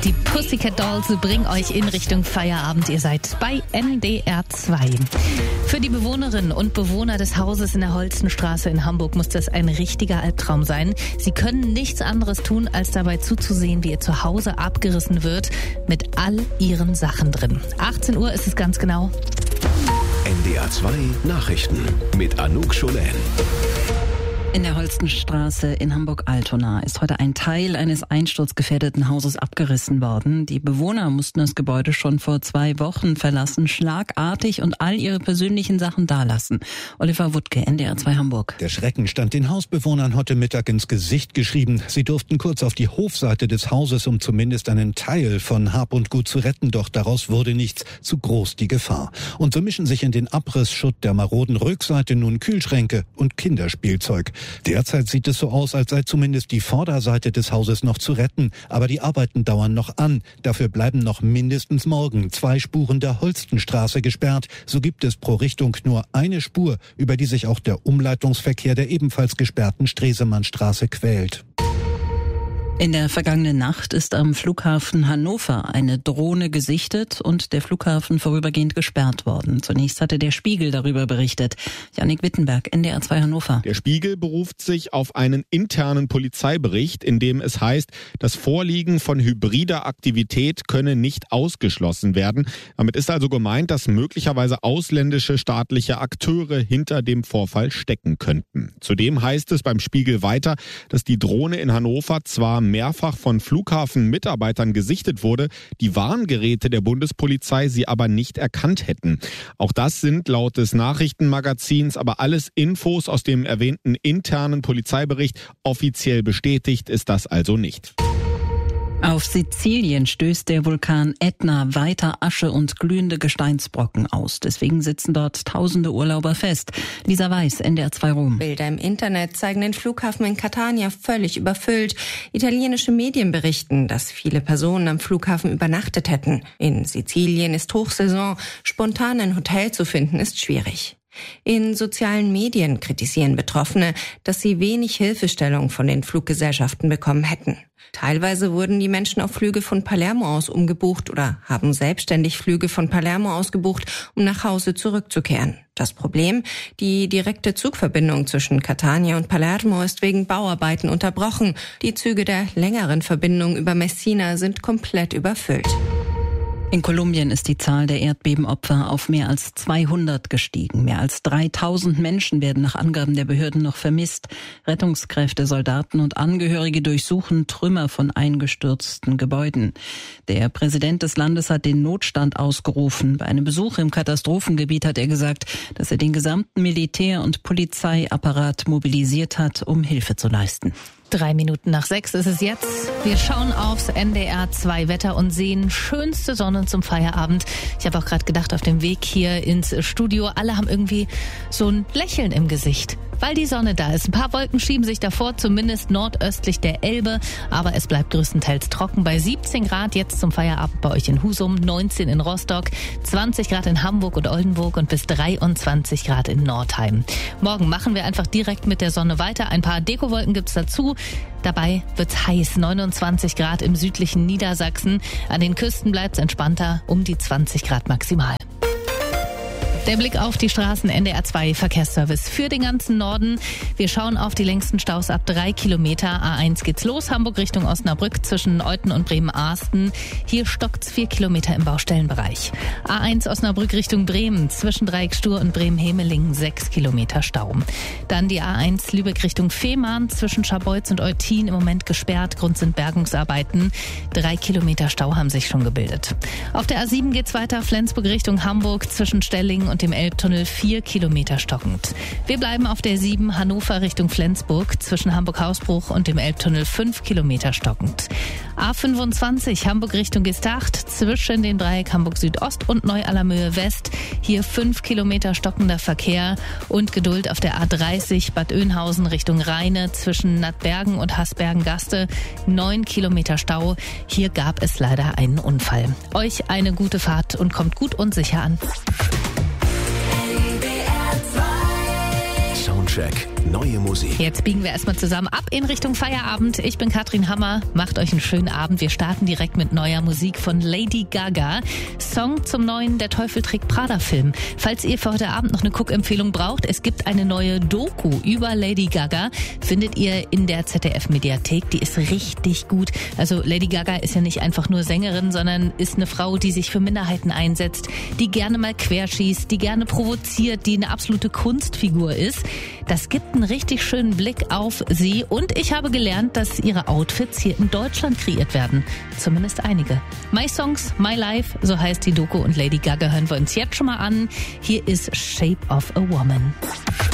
Die Pussycat Dolls bringen euch in Richtung Feierabend. Ihr seid bei NDR 2. Für die Bewohnerinnen und Bewohner des Hauses in der Holstenstraße in Hamburg muss das ein richtiger Albtraum sein. Sie können nichts anderes tun, als dabei zuzusehen, wie ihr Zuhause abgerissen wird, mit all ihren Sachen drin. 18 Uhr ist es ganz genau. NDR 2 Nachrichten mit Anouk Scholen. In der Holstenstraße in Hamburg-Altona ist heute ein Teil eines einsturzgefährdeten Hauses abgerissen worden. Die Bewohner mussten das Gebäude schon vor 2 Wochen verlassen, schlagartig und all ihre persönlichen Sachen dalassen. Oliver Wuttke, NDR 2 Hamburg. Der Schrecken stand den Hausbewohnern heute Mittag ins Gesicht geschrieben. Sie durften kurz auf die Hofseite des Hauses, um zumindest einen Teil von Hab und Gut zu retten, doch daraus wurde nichts, zu groß die Gefahr. Und so mischen sich in den Abrissschutt der maroden Rückseite nun Kühlschränke und Kinderspielzeug. Derzeit sieht es so aus, als sei zumindest die Vorderseite des Hauses noch zu retten. Aber die Arbeiten dauern noch an. Dafür bleiben noch mindestens morgen 2 Spuren der Holstenstraße gesperrt. So gibt es pro Richtung nur eine Spur, über die sich auch der Umleitungsverkehr der ebenfalls gesperrten Stresemannstraße quält. In der vergangenen Nacht ist am Flughafen Hannover eine Drohne gesichtet und der Flughafen vorübergehend gesperrt worden. Zunächst hatte der Spiegel darüber berichtet. Jannik Wittenberg, NDR 2 Hannover. Der Spiegel beruft sich auf einen internen Polizeibericht, in dem es heißt, das Vorliegen von hybrider Aktivität könne nicht ausgeschlossen werden. Damit ist also gemeint, dass möglicherweise ausländische staatliche Akteure hinter dem Vorfall stecken könnten. Zudem heißt es beim Spiegel weiter, dass die Drohne in Hannover zwar mehrfach von Flughafenmitarbeitern gesichtet wurde, die Warngeräte der Bundespolizei sie aber nicht erkannt hätten. Auch das sind laut des Nachrichtenmagazins aber alles Infos aus dem erwähnten internen Polizeibericht. Offiziell bestätigt ist das also nicht. Auf Sizilien stößt der Vulkan Ätna weiter Asche und glühende Gesteinsbrocken aus. Deswegen sitzen dort tausende Urlauber fest. Lisa Weiß, NDR 2 Rom. Bilder im Internet zeigen den Flughafen in Catania völlig überfüllt. Italienische Medien berichten, dass viele Personen am Flughafen übernachtet hätten. In Sizilien ist Hochsaison. Spontan ein Hotel zu finden ist schwierig. In sozialen Medien kritisieren Betroffene, dass sie wenig Hilfestellung von den Fluggesellschaften bekommen hätten. Teilweise wurden die Menschen auf Flüge von Palermo aus umgebucht oder haben selbstständig Flüge von Palermo aus gebucht, um nach Hause zurückzukehren. Das Problem? Die direkte Zugverbindung zwischen Catania und Palermo ist wegen Bauarbeiten unterbrochen. Die Züge der längeren Verbindung über Messina sind komplett überfüllt. In Kolumbien ist die Zahl der Erdbebenopfer auf mehr als 200 gestiegen. Mehr als 3000 Menschen werden nach Angaben der Behörden noch vermisst. Rettungskräfte, Soldaten und Angehörige durchsuchen Trümmer von eingestürzten Gebäuden. Der Präsident des Landes hat den Notstand ausgerufen. Bei einem Besuch im Katastrophengebiet hat er gesagt, dass er den gesamten Militär- und Polizeiapparat mobilisiert hat, um Hilfe zu leisten. 6:03 ist es jetzt. Wir schauen aufs NDR 2 Wetter und sehen schönste Sonne zum Feierabend. Ich habe auch gerade gedacht, auf dem Weg hier ins Studio, alle haben irgendwie so ein Lächeln im Gesicht, weil die Sonne da ist. Ein paar Wolken schieben sich davor, zumindest nordöstlich der Elbe, aber es bleibt größtenteils trocken. Bei 17 Grad jetzt zum Feierabend bei euch in Husum, 19 in Rostock, 20 Grad in Hamburg und Oldenburg und bis 23 Grad in Nordheim. Morgen machen wir einfach direkt mit der Sonne weiter. Ein paar Dekowolken gibt's dazu. Dabei wird's heiß, 29 Grad im südlichen Niedersachsen. An den Küsten bleibt's entspannter, um die 20 Grad maximal. Der Blick auf die Straßen, NDR 2 Verkehrsservice für den ganzen Norden. Wir schauen auf die längsten Staus ab 3 Kilometer. A1 geht's los, Hamburg Richtung Osnabrück zwischen Euthen und Bremen-Ahsten. Hier stockt's 4 Kilometer im Baustellenbereich. A1 Osnabrück Richtung Bremen zwischen Dreieckstur und Bremen-Hemelingen 6 Kilometer Stau. Dann die A1 Lübeck Richtung Fehmarn zwischen Scharbeutz und Eutin im Moment gesperrt. Grund sind Bergungsarbeiten. 3 Kilometer Stau haben sich schon gebildet. Auf der A7 geht's weiter, Flensburg Richtung Hamburg zwischen Stellingen und dem Elbtunnel 4 Kilometer stockend. Wir bleiben auf der 7 Hannover Richtung Flensburg zwischen Hamburg-Hausbruch und dem Elbtunnel 5 Kilometer stockend. A25 Hamburg Richtung Gestacht zwischen dem Dreieck Hamburg Südost und Neu-Allermöhe West. Hier 5 Kilometer stockender Verkehr und Geduld auf der A30 Bad Oeynhausen Richtung Rheine zwischen Nattbergen und Hasbergen-Gaste. 9 Kilometer Stau. Hier gab es leider einen Unfall. Euch eine gute Fahrt und kommt gut und sicher an. Soundcheck neue Musik. Jetzt biegen wir erstmal zusammen ab in Richtung Feierabend. Ich bin Katrin Hammer. Macht euch einen schönen Abend. Wir starten direkt mit neuer Musik von Lady Gaga. Song zum neuen Der Teufel trägt Prada-Film. Falls ihr für heute Abend noch eine Guckempfehlung braucht, es gibt eine neue Doku über Lady Gaga. Findet ihr in der ZDF-Mediathek. Die ist richtig gut. Also Lady Gaga ist ja nicht einfach nur Sängerin, sondern ist eine Frau, die sich für Minderheiten einsetzt, die gerne mal querschießt, die gerne provoziert, die eine absolute Kunstfigur ist. Das gibt einen richtig schönen Blick auf sie und ich habe gelernt, dass ihre Outfits hier in Deutschland kreiert werden. Zumindest einige. My Songs, My Life, so heißt die Doku und Lady Gaga hören wir uns jetzt schon mal an. Hier ist Shape of a Woman.